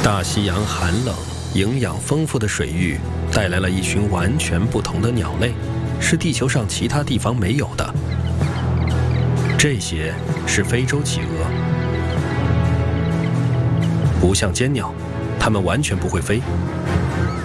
大西洋寒冷、营养丰富的水域带来了一群完全不同的鸟类，是地球上其他地方没有的。这些是非洲企鹅，不像尖鸟，它们完全不会飞，